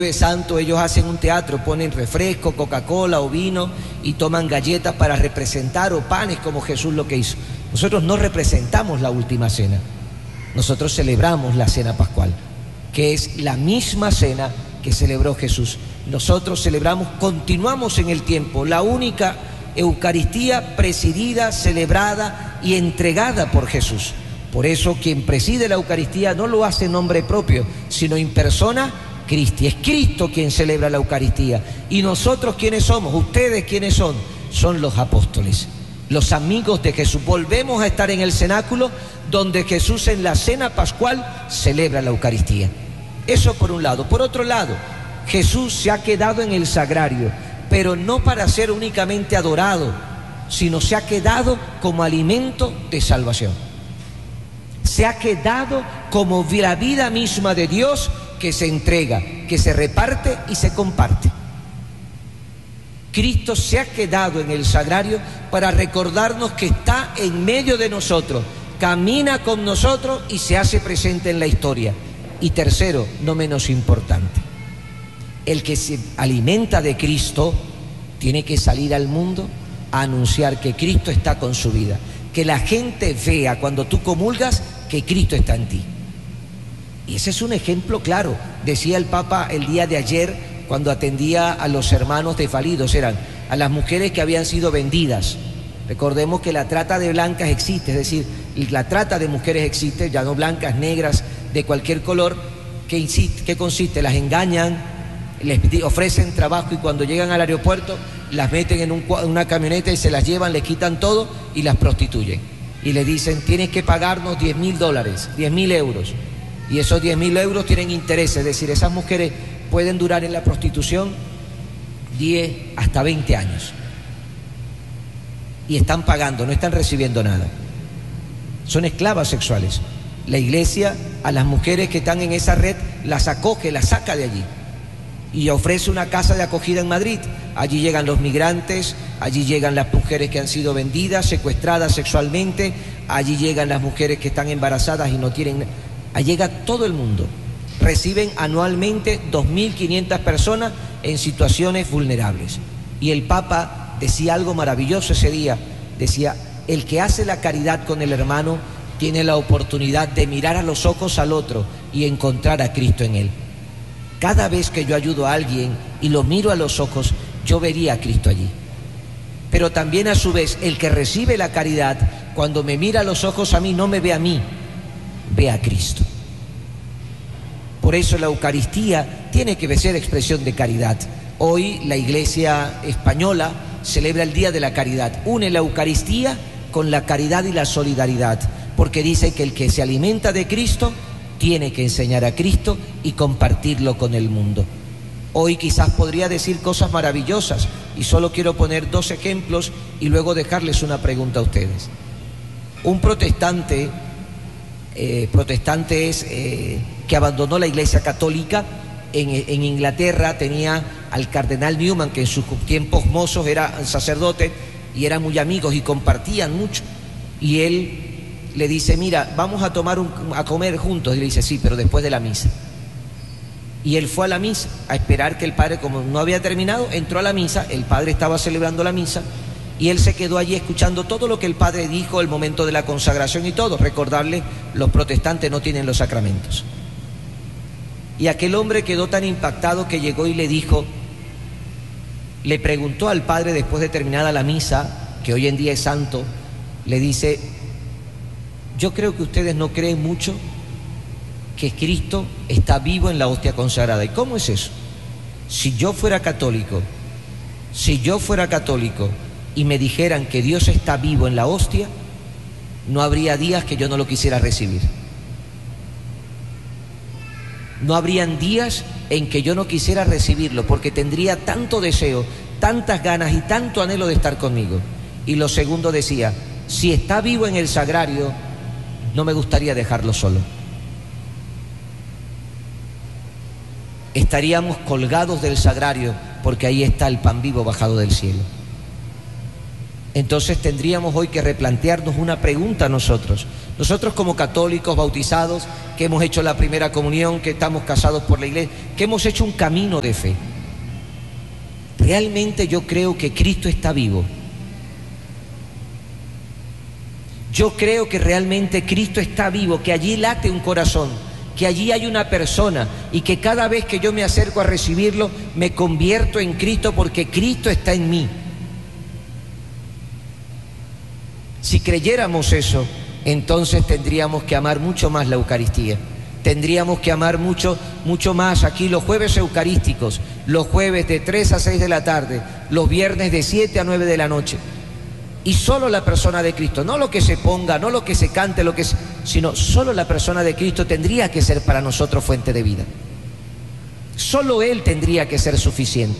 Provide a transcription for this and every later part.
Santo ellos hacen un teatro, ponen refresco, Coca-Cola o vino y toman galletas para representar, o panes, como Jesús lo que hizo. Nosotros no representamos la última cena, nosotros celebramos la cena pascual, que es la misma cena que celebró Jesús. Nosotros celebramos, continuamos en el tiempo, la única Eucaristía presidida, celebrada y entregada por Jesús. Por eso quien preside la Eucaristía no lo hace en nombre propio, sino in persona Christi. Es Cristo quien celebra la Eucaristía. ¿Y nosotros quiénes somos? ¿Ustedes quiénes son? Son los apóstoles, los amigos de Jesús. Volvemos a estar en el cenáculo donde Jesús en la cena pascual celebra la Eucaristía. Eso por un lado. Por otro lado, Jesús se ha quedado en el sagrario, pero no para ser únicamente adorado, sino se ha quedado como alimento de salvación. Se ha quedado como la vida misma de Dios, que se entrega, que se reparte y se comparte. Cristo se ha quedado en el sagrario para recordarnos que está en medio de nosotros, camina con nosotros y se hace presente en la historia. Y tercero, no menos importante, el que se alimenta de Cristo tiene que salir al mundo a anunciar que Cristo está con su vida, que la gente vea cuando tú comulgas que Cristo está en ti. Y ese es un ejemplo claro. Decía el Papa el día de ayer, cuando atendía a los hermanos desvalidos, eran a las mujeres que habían sido vendidas. Recordemos que la trata de blancas existe, es decir, la trata de mujeres existe, ya no blancas, negras, de cualquier color. ¿Qué consiste? Las engañan, les ofrecen trabajo y cuando llegan al aeropuerto las meten en una camioneta y se las llevan, les quitan todo y las prostituyen. Y le dicen, tienes que pagarnos $10.000, 10.000 euros. Y esos 10.000 euros tienen interés, es decir, esas mujeres pueden durar en la prostitución 10 hasta 20 años. Y están pagando, no están recibiendo nada. Son esclavas sexuales. La Iglesia a las mujeres que están en esa red las acoge, las saca de allí. Y ofrece una casa de acogida en Madrid. Allí llegan los migrantes, allí llegan las mujeres que han sido vendidas, secuestradas sexualmente, allí llegan las mujeres que están embarazadas y no tienen... Allí llega todo el mundo. Reciben anualmente 2.500 personas en situaciones vulnerables. Y el Papa decía algo maravilloso ese día. Decía, el que hace la caridad con el hermano tiene la oportunidad de mirar a los ojos al otro y encontrar a Cristo en él. Cada vez que yo ayudo a alguien y lo miro a los ojos, yo vería a Cristo allí. Pero también a su vez, el que recibe la caridad, cuando me mira a los ojos a mí, no me ve a mí, ve a Cristo. Por eso la Eucaristía tiene que ser expresión de caridad. Hoy la Iglesia española celebra el Día de la Caridad. Une la Eucaristía con la caridad y la solidaridad, porque dice que el que se alimenta de Cristo tiene que enseñar a Cristo y compartirlo con el mundo. Hoy quizás podría decir cosas maravillosas y solo quiero poner 2 ejemplos y luego dejarles una pregunta a ustedes. Un protestante es que abandonó la Iglesia Católica en Inglaterra. Tenía al cardenal Newman, que en sus tiempos mozos era sacerdote y eran muy amigos y compartían mucho, y él le dice, mira, vamos a comer juntos, y le dice, sí, pero después de la misa. Y él fue a la misa a esperar que el padre, como no había terminado, entró a la misa, el padre estaba celebrando la misa y él se quedó allí escuchando todo lo que el padre dijo, el momento de la consagración y todo. Recordarle, los protestantes no tienen los sacramentos. Y aquel hombre quedó tan impactado que llegó y le preguntó al padre después de terminada la misa, que hoy en día es santo, le dice, yo creo que ustedes no creen mucho que Cristo está vivo en la hostia consagrada. ¿Y cómo es eso? Si yo fuera católico y me dijeran que Dios está vivo en la hostia, no habría días que yo no lo quisiera recibir. No habrían días en que yo no quisiera recibirlo, porque tendría tanto deseo, tantas ganas y tanto anhelo de estar conmigo. Y lo segundo decía, si está vivo en el sagrario, no me gustaría dejarlo solo. Estaríamos colgados del sagrario, porque ahí está el pan vivo bajado del cielo. Entonces tendríamos hoy que replantearnos una pregunta nosotros como católicos bautizados, que hemos hecho la primera comunión, que estamos casados por la iglesia, que hemos hecho un camino de fe. ¿Realmente yo creo que Cristo está vivo? Yo creo que realmente Cristo está vivo, que allí late un corazón, que allí hay una persona y que cada vez que yo me acerco a recibirlo me convierto en Cristo porque Cristo está en mí. Si creyéramos eso, entonces tendríamos que amar mucho más la Eucaristía. Tendríamos que amar mucho más aquí los jueves eucarísticos, los jueves de 3 a 6 de la tarde, los viernes de 7 a 9 de la noche. Y solo la persona de Cristo, no lo que se ponga, no lo que se cante, sino solo la persona de Cristo tendría que ser para nosotros fuente de vida. Solo Él tendría que ser suficiente.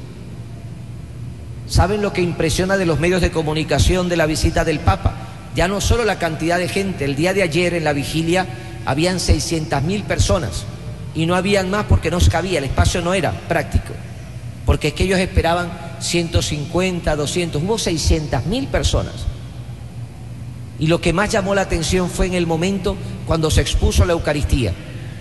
¿Saben lo que impresiona de los medios de comunicación de la visita del Papa? Ya no solo la cantidad de gente. El día de ayer en la vigilia habían 600.000 personas y no habían más porque no cabía, el espacio no era práctico, porque es que ellos esperaban 150, 200, hubo 600.000 personas. Y lo que más llamó la atención fue en el momento cuando se expuso la Eucaristía.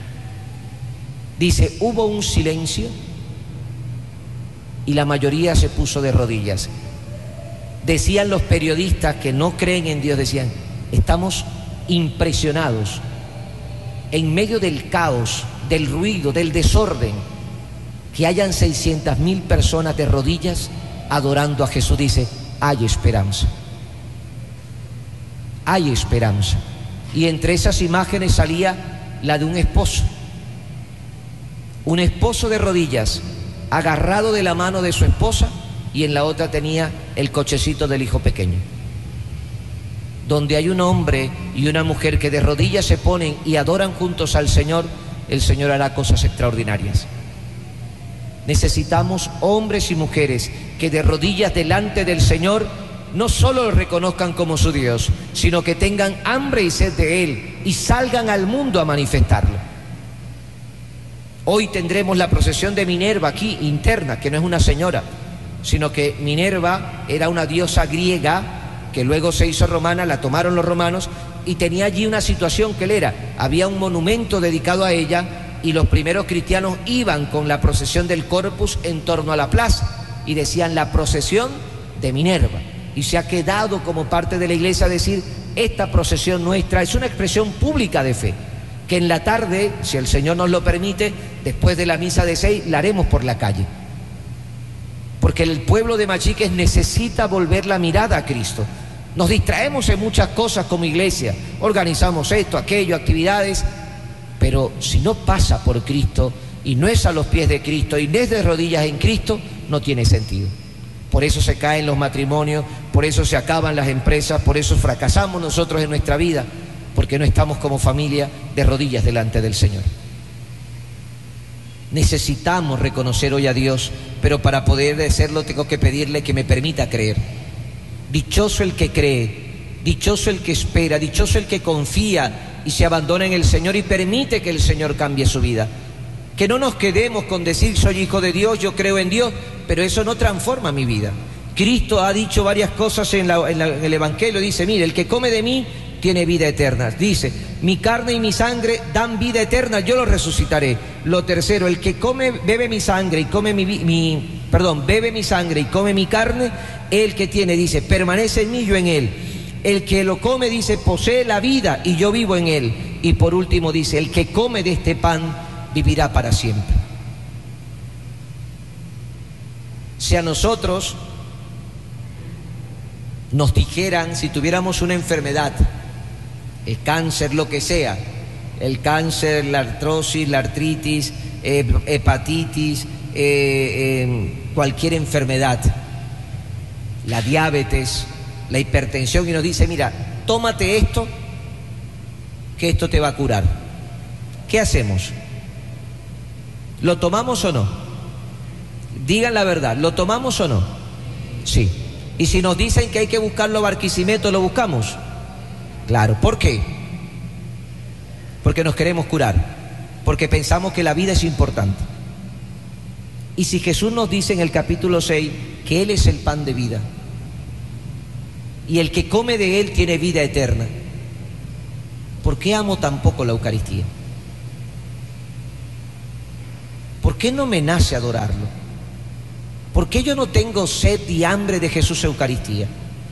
Dice, hubo un silencio y la mayoría se puso de rodillas. Decían los periodistas que no creen en Dios, decían, estamos impresionados en medio del caos, del ruido, del desorden, que hayan 600.000 personas de rodillas adorando a Jesús. Dice, hay esperanza. Hay esperanza. Y entre esas imágenes salía la de un esposo de rodillas, agarrado de la mano de su esposa, y en la otra tenía el cochecito del hijo pequeño. Donde hay un hombre y una mujer que de rodillas se ponen y adoran juntos al Señor, el Señor hará cosas extraordinarias. Necesitamos hombres y mujeres que de rodillas delante del Señor no solo lo reconozcan como su Dios, sino que tengan hambre y sed de Él y salgan al mundo a manifestarlo. Hoy tendremos la procesión de Minerva aquí, interna, que no es una señora, sino que Minerva era una diosa griega que luego se hizo romana, la tomaron los romanos, y tenía allí una situación que había un monumento dedicado a ella, y los primeros cristianos iban con la procesión del Corpus en torno a la plaza y decían la procesión de Minerva, y se ha quedado como parte de la iglesia decir esta procesión nuestra. Es una expresión pública de fe que en la tarde, si el Señor nos lo permite, después de la misa de 6, la haremos por la calle, porque el pueblo de Machiques necesita volver la mirada a Cristo. Nos distraemos en muchas cosas como iglesia, organizamos esto, aquello, actividades, pero si no pasa por Cristo y no es a los pies de Cristo y no es de rodillas en Cristo, no tiene sentido. Por eso se caen los matrimonios, por eso se acaban las empresas, por eso fracasamos nosotros en nuestra vida, porque no estamos como familia de rodillas delante del Señor. Necesitamos reconocer hoy a Dios, pero para poder hacerlo tengo que pedirle que me permita creer. Dichoso el que cree, dichoso el que espera, dichoso el que confía y se abandona en el Señor y permite que el Señor cambie su vida. Que no nos quedemos con decir soy hijo de Dios, yo creo en Dios, pero eso no transforma mi vida. Cristo ha dicho varias cosas en el Evangelio, dice, mire, el que come de mí tiene vida eterna. Dice, mi carne y mi sangre dan vida eterna, yo lo resucitaré. Lo tercero, el que bebe mi sangre y come bebe mi sangre y come mi carne, el que tiene, dice, permanece en mí, yo en él. El que lo come, dice, posee la vida y yo vivo en él. Y por último dice, el que come de este pan vivirá para siempre. Si a nosotros nos dijeran, si tuviéramos una enfermedad, el cáncer, lo que sea, el cáncer, la artrosis, la artritis, hepatitis, cualquier enfermedad, la diabetes, la hipertensión, y nos dice, mira, tómate esto, que esto te va a curar. ¿Qué hacemos? ¿Lo tomamos o no? Digan la verdad, ¿lo tomamos o no? Sí. Y si nos dicen que hay que buscarlo a Barquisimeto, ¿lo buscamos? Claro. ¿Por qué? Porque nos queremos curar, porque pensamos que la vida es importante. Y si Jesús nos dice en el capítulo 6 que Él es el pan de vida, y el que come de él tiene vida eterna. ¿Por qué amo tan poco la Eucaristía? ¿Por qué no me nace adorarlo? ¿Por qué yo no tengo sed y hambre de Jesús Eucaristía?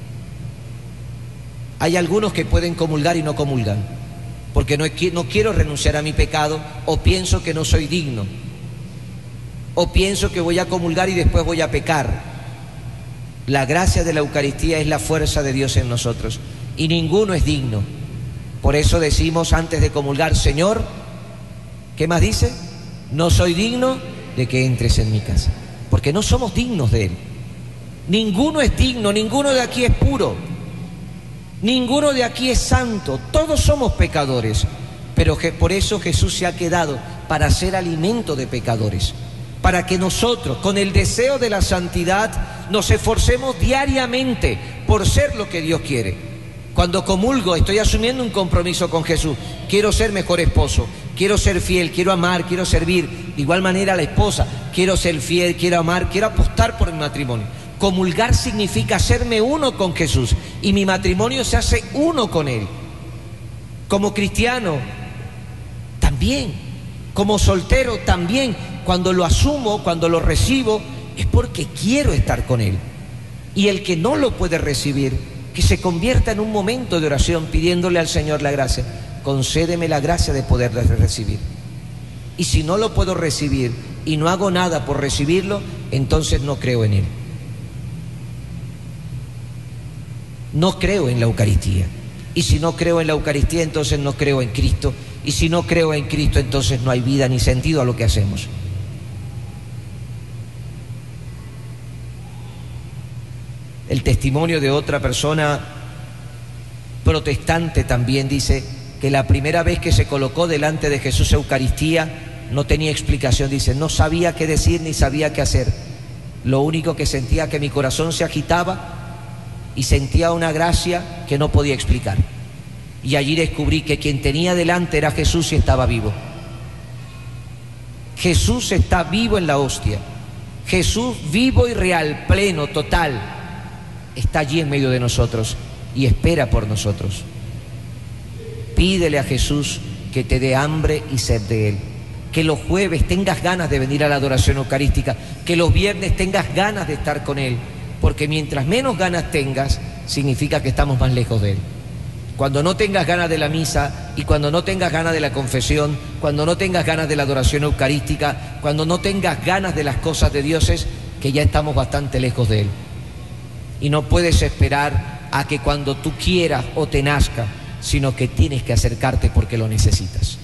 Hay algunos que pueden comulgar y no comulgan, porque no quiero renunciar a mi pecado, o pienso que no soy digno, o pienso que voy a comulgar y después voy a pecar. La gracia de la Eucaristía es la fuerza de Dios en nosotros, y ninguno es digno. Por eso decimos antes de comulgar: Señor, ¿qué más dice? No soy digno de que entres en mi casa, porque no somos dignos de Él. Ninguno es digno, ninguno de aquí es puro, ninguno de aquí es santo, todos somos pecadores, pero por eso Jesús se ha quedado para ser alimento de pecadores, para que nosotros, con el deseo de la santidad, nos esforcemos diariamente por ser lo que Dios quiere. Cuando comulgo, estoy asumiendo un compromiso con Jesús. Quiero ser mejor esposo, quiero ser fiel, quiero amar, quiero servir. De igual manera a la esposa, quiero ser fiel, quiero amar, quiero apostar por el matrimonio. Comulgar significa hacerme uno con Jesús, y mi matrimonio se hace uno con Él. Como cristiano, también. Como soltero, también. Cuando lo asumo, cuando lo recibo, es porque quiero estar con Él. Y el que no lo puede recibir, que se convierta en un momento de oración pidiéndole al Señor la gracia. Concédeme la gracia de poder recibir. Y si no lo puedo recibir y no hago nada por recibirlo, entonces no creo en Él. No creo en la Eucaristía. Y si no creo en la Eucaristía, entonces no creo en Cristo. Y si no creo en Cristo, entonces no hay vida ni sentido a lo que hacemos. El testimonio de otra persona protestante también dice que la primera vez que se colocó delante de Jesús Eucaristía no tenía explicación. Dice: no sabía qué decir ni sabía qué hacer. Lo único que sentía, que mi corazón se agitaba y sentía una gracia que no podía explicar. Y allí descubrí que quien tenía delante era Jesús y estaba vivo. Jesús está vivo en la hostia. Jesús vivo y real, pleno, total, está allí en medio de nosotros y espera por nosotros. Pídele a Jesús que te dé hambre y sed de Él. Que los jueves tengas ganas de venir a la adoración eucarística, que los viernes tengas ganas de estar con Él, porque mientras menos ganas tengas, significa que estamos más lejos de Él. Cuando no tengas ganas de la misa, y cuando no tengas ganas de la confesión, cuando no tengas ganas de la adoración eucarística, cuando no tengas ganas de las cosas de Dios, es que ya estamos bastante lejos de Él. Y no puedes esperar a que cuando tú quieras o te nazca, sino que tienes que acercarte porque lo necesitas.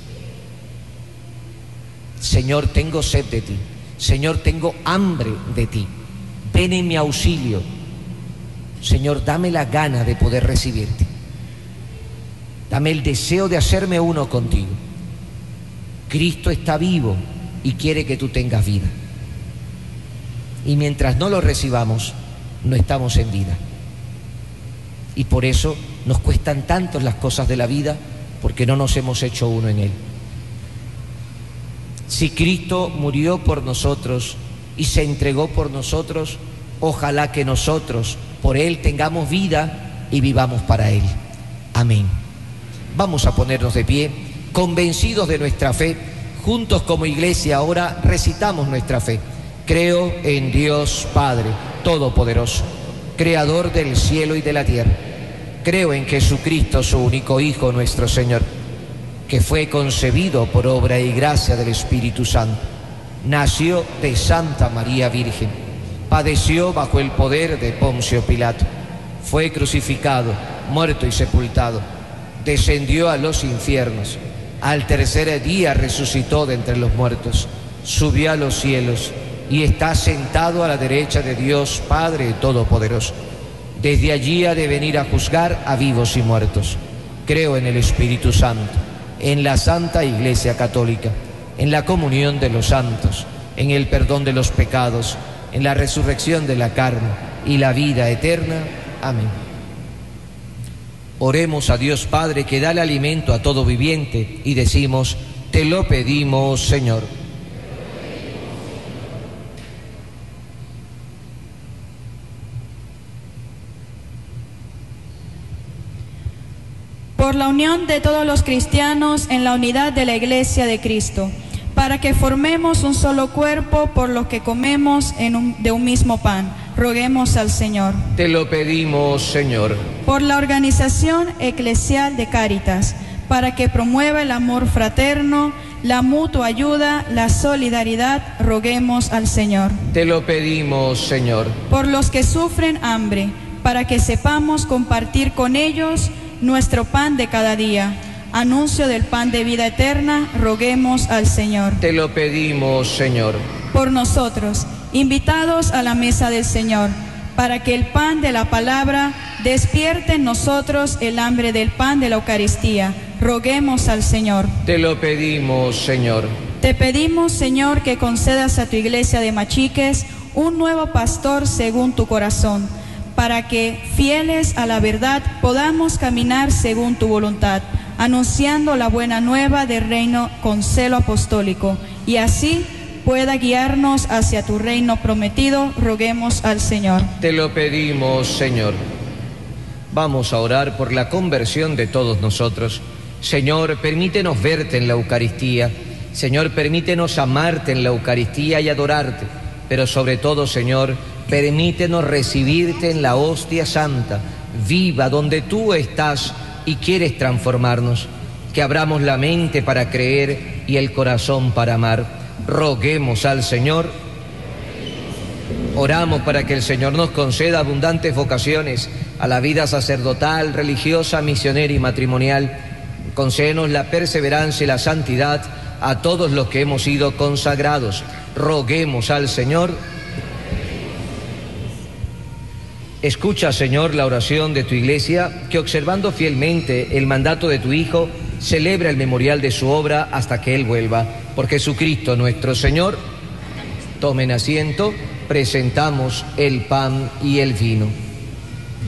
Señor, tengo sed de ti. Señor, tengo hambre de ti. Ven en mi auxilio. Señor, dame la gana de poder recibirte. Dame el deseo de hacerme uno contigo. Cristo está vivo y quiere que tú tengas vida. Y mientras no lo recibamos, no estamos en vida. Y por eso nos cuestan tanto las cosas de la vida, porque no nos hemos hecho uno en Él. Si Cristo murió por nosotros y se entregó por nosotros, ojalá que nosotros por Él tengamos vida y vivamos para Él. Amén. Vamos a ponernos de pie, convencidos de nuestra fe. Juntos como iglesia ahora recitamos nuestra fe. Creo en Dios Padre Todopoderoso, Creador del cielo y de la tierra. Creo en Jesucristo, su único Hijo, nuestro Señor, que fue concebido por obra y gracia del Espíritu Santo. Nació de Santa María Virgen, padeció bajo el poder de Poncio Pilato, fue crucificado, muerto y sepultado, descendió a los infiernos, al tercer día resucitó de entre los muertos, subió a los cielos y está sentado a la derecha de Dios Padre Todopoderoso. Desde allí ha de venir a juzgar a vivos y muertos. Creo en el Espíritu Santo, en la Santa Iglesia Católica, en la comunión de los santos, en el perdón de los pecados, en la resurrección de la carne y la vida eterna. Amén. Oremos a Dios Padre, que da el alimento a todo viviente, y decimos: te lo pedimos, Señor. por la unión de todos los cristianos en la unidad de la Iglesia de Cristo, para que formemos un solo cuerpo por lo que comemos de un mismo pan. Roguemos al Señor. Te lo pedimos, Señor. Por la organización eclesial de Cáritas, para que promueva el amor fraterno, la mutua ayuda, la solidaridad, roguemos al Señor. Te lo pedimos, Señor. Por los que sufren hambre, para que sepamos compartir con ellos nuestro pan de cada día. Anuncio del pan de vida eterna, roguemos al Señor. Te lo pedimos, Señor. Por nosotros, invitados a la mesa del Señor, para que el pan de la palabra despierte en nosotros el hambre del pan de la Eucaristía. Roguemos al Señor. Te lo pedimos, Señor. Te pedimos, Señor, que concedas a tu iglesia de Machiques un nuevo pastor según tu corazón, para que, fieles a la verdad, podamos caminar según tu voluntad, anunciando la buena nueva del reino con celo apostólico, y así pueda guiarnos hacia tu reino prometido. Roguemos al Señor. Te lo pedimos, Señor. Vamos a orar por la conversión de todos nosotros. Señor, permítenos verte en la Eucaristía. Señor, permítenos amarte en la Eucaristía y adorarte. Pero sobre todo, Señor, permítenos recibirte en la hostia santa, viva, donde tú estás y quieres transformarnos. Que abramos la mente para creer y el corazón para amar. Roguemos al Señor. Oramos para que el Señor nos conceda abundantes vocaciones a la vida sacerdotal, religiosa, misionera y matrimonial. Concédenos la perseverancia y la santidad a todos los que hemos sido consagrados. Roguemos al Señor. Escucha, Señor, la oración de tu iglesia, que observando fielmente el mandato de tu Hijo, celebra el memorial de su obra hasta que Él vuelva. Por Jesucristo nuestro Señor. Tomen asiento, presentamos el pan y el vino.